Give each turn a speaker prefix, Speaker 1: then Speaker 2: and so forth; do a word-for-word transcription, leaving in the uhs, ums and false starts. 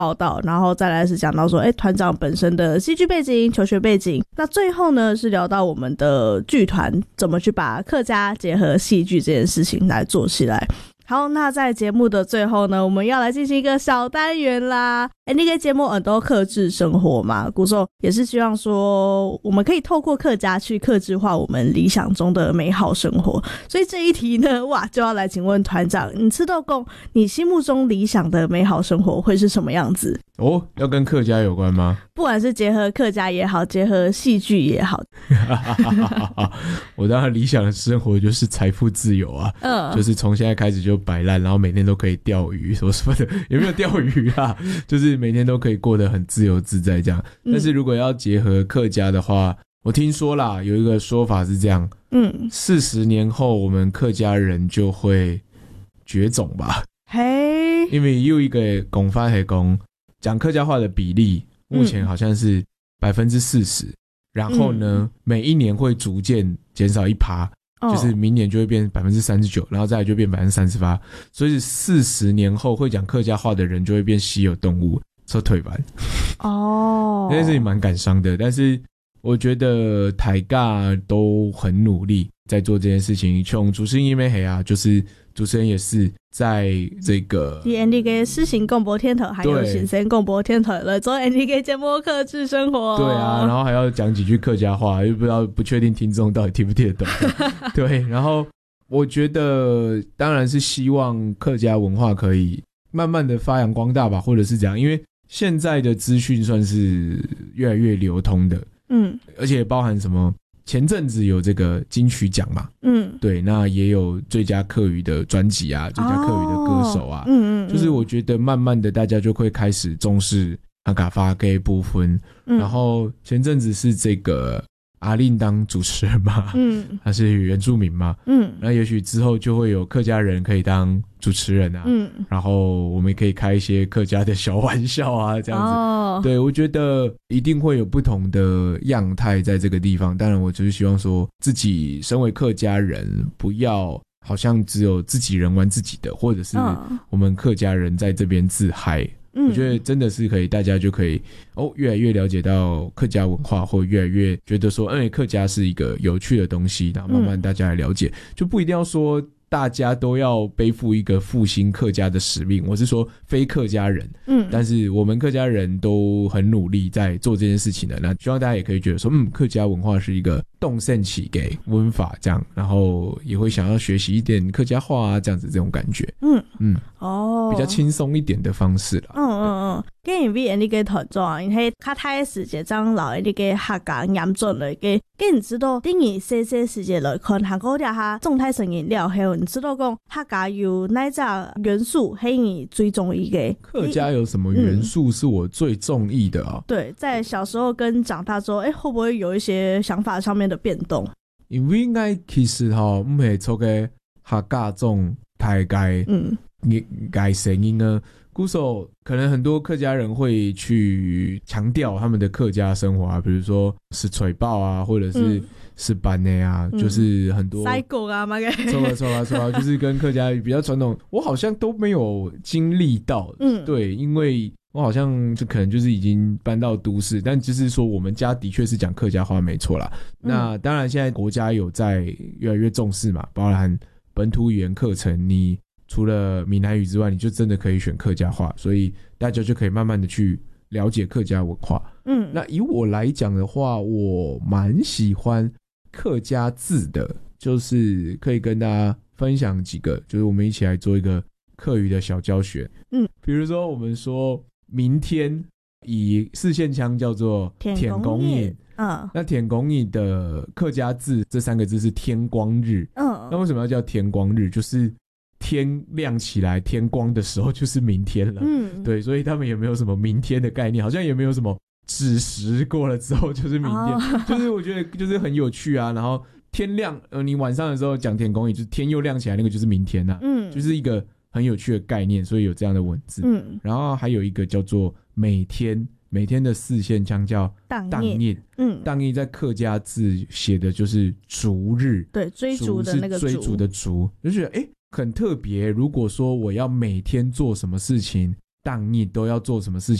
Speaker 1: 报道，然后再来是讲到说哎，团长本身的戏剧背景、求学背景，那最后呢是聊到我们的剧团怎么去把客家结合戏剧这件事情来做起来。好，那在节目的最后呢，我们要来进行一个小单元啦。哎，那个节目很多客制生活嘛，古寿也是希望说我们可以透过客家去客制化我们理想中的美好生活。所以这一题呢，哇，就要来请问团长，你吃豆公，你心目中理想的美好生活会是什么样子？
Speaker 2: 哦，要跟客家有关吗？
Speaker 1: 不管是结合客家也好，结合戏剧也好。
Speaker 2: 我当然理想的生活就是财富自由啊，嗯，就是从现在开始就摆烂，然后每天都可以钓鱼什么什么的，也没有钓鱼啦，就是每天都可以过得很自由自在这样。但是如果要结合客家的话，我听说啦，有一个说法是这样，嗯，四十年后我们客家人就会绝种吧？嘿，因为有一个讲法是讲讲客家话的比例，目前好像是百分之四十，然后呢，嗯，每一年会逐渐减少一趴。就是明年就会变百分之三十九，然后再来就变百分之三十八，所以四十年后会讲客家话的人就会变稀有动物，说退版。哦，那件事情蛮感伤的，但是我觉得台尬都很努力在做这件事情。像主持人因为黑啊，就是主持人也是在这个
Speaker 1: N D K 施行共播天头，还有新生共播天头了，做 N D K 节目客制生活。
Speaker 2: 对啊，然后还要讲几句客家话，又不知道不确定听众到底听不听得懂。对，然后我觉得当然是希望客家文化可以慢慢的发扬光大吧，或者是这样，因为现在的资讯算是越来越流通的，嗯，而且包含什么。前阵子有这个金曲奖嘛，嗯，对，那也有最佳客语的专辑啊，最佳客语的歌手啊，嗯 嗯, 嗯，就是我觉得慢慢的大家就会开始重视阿嘎发给部分，嗯，然后前阵子是这个阿令当主持人嘛，嗯，他是原住民嘛，嗯，那也许之后就会有客家人可以当主持人啊，嗯，然后我们也可以开一些客家的小玩笑啊，这样子，哦，对，我觉得一定会有不同的样态在这个地方。当然，我就是希望说自己身为客家人，不要好像只有自己人玩自己的，或者是我们客家人在这边自嗨。嗯，我觉得真的是可以，大家就可以哦，越来越了解到客家文化，或越来越觉得说，哎，客家是一个有趣的东西，然后慢慢大家来了解，嗯，就不一定要说大家都要背负一个复兴客家的使命。我是说非客家人，嗯，但是我们客家人都很努力在做这件事情的。那希望大家也可以觉得说，嗯，客家文化是一个动盛起给文法这样，然后也会想要学习一点客家话啊，这样子这种感觉，嗯嗯，哦，比较轻松一点的方式啦。嗯嗯嗯，跟因为你个团长，因为较太时节长老你个客家严重了个，跟你知道等于些些时节来看，韩国俩哈状态声音了后，你知道讲客家有哪种元素是你最中意的？客家有什么元素是我最中意的啊？嗯，对，在小时候跟长大之后，哎，会不会有一些想法上面的变动？因为应该其实哈，唔系做个客家种大概嗯改声音呢。鼓手可能很多客家人会去强调他们的客家生活啊，比如说是吹爆啊，或者是是班内啊，嗯，就是很多塞狗啊嘛，错了错了错了，就是跟客家比较传统，我好像都没有经历到，嗯，对，因为我好像就可能就是已经搬到都市，但就是说我们家的确是讲客家话没错啦，嗯，那当然现在国家有在越来越重视嘛，包含本土语言课程，你除了闽南语之外，你就真的可以选客家话，所以大家就可以慢慢的去了解客家文化。嗯，那以我来讲的话，我蛮喜欢客家字的，就是可以跟大家分享几个，就是我们一起来做一个客语的小教学。嗯，比如说我们说明天，以四线腔叫做天公印，嗯，那天公印的客家字这三个字是天光日。嗯，那为什么要叫天光日？就是天亮起来天光的时候就是明天了，嗯，对，所以他们也没有什么明天的概念，好像也没有什么子时过了之后就是明天，哦，就是我觉得就是很有趣啊。然后天亮，呃，你晚上的时候讲天公也就是天又亮起来，那个就是明天啊，嗯，就是一个很有趣的概念，所以有这样的文字。嗯，然后还有一个叫做每天，每天的四线腔叫当念，嗯，当念在客家字写的就是逐日，对，追逐的那个逐，追逐的逐，就觉得哎。很特别，如果说我要每天做什么事情， 档，你都要做什么事